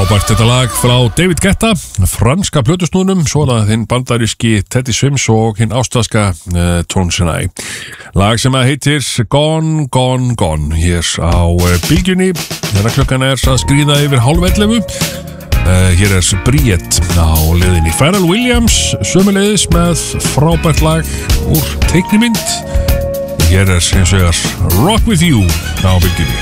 Frábært þetta lag frá David Guetta, franska plötusnúðnum, svona þinn bandaríski Teddy Swims og hinn ástvaska Tones and I. Lag sem að heitir Gone, Gone, Gone hér á bylgjunni. Þegar klukkan er að skríða yfir 10:30. Hér er Bríett á liðinni. Pharrell Williams sömuleiðis með frábært lag úr teiknimynd. Hér er hins vegar Rock With You á bylgjunni.